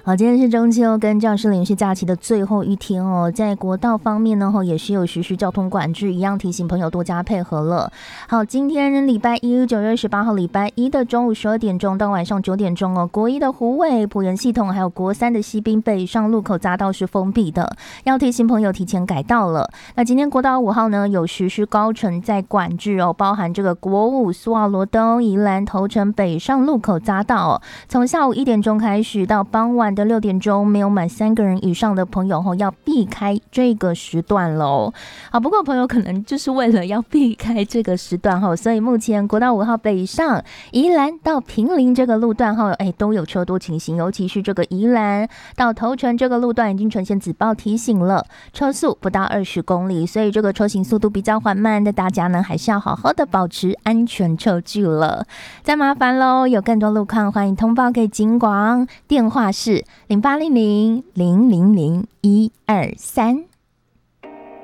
好，今天是中秋跟教师连续假期的最后一天哦，在国道方面呢，也是有实施交通管制，一样提醒朋友多加配合了。好，今天礼拜一9月18号礼拜一的中午12点钟到晚上9点钟哦，国一的虎尾、埔盐系统还有国三的西滨北上路口匝道是封闭的，要提醒朋友提前改道了。那今天国道5号呢有实施高乘载管制哦，包含这个国五、苏澳罗东、宜兰头城北上路口匝道哦，从下午1点钟开始到傍晚的6点钟，没有满3个人以上的朋友要避开这个时段喽。好，不过朋友可能就是为了要避开这个时段所以目前国道5号北上宜兰到坪林这个路段都有车多情形，尤其是这个宜兰到头城这个路段已经呈现紫报提醒了，车速不到20公里，所以这个车行速度比较缓慢的大家呢，还是要好好的保持安全车距了。再麻烦喽，有更多路况欢迎通报给警广，电话是0800-000-123。